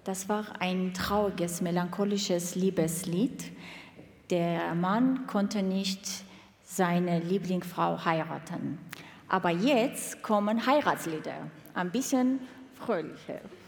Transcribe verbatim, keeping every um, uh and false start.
Das war ein trauriges, melancholisches Liebeslied. Der Mann konnte nicht seine Lieblingsfrau heiraten. Aber jetzt kommen Heiratslieder, ein bisschen fröhlicher.